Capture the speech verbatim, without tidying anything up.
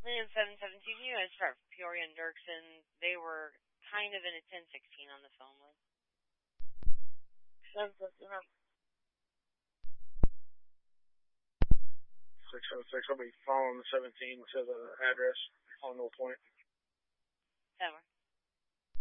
And seven seventeen U S for Peoria and Dirksen. They were kind of in a ten sixteen on the phone with. seven fifteen. six oh six, I'll be following the seventeen, which has an address on North Point. That works.